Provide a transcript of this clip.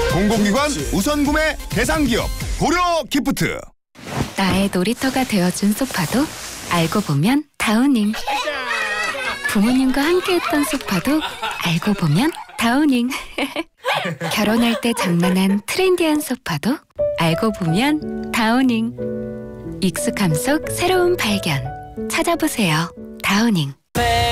공공기관 우선 구매 대상 기업 고려 기프트. 나의 놀이터가 되어준 소파도 알고 보면 다우닝. 부모님과 함께했던 소파도 알고 보면 다우닝. 결혼할 때 장만한 트렌디한 소파도 알고 보면 다우닝. 익숙함 속 새로운 발견. 찾아보세요. 다우닝.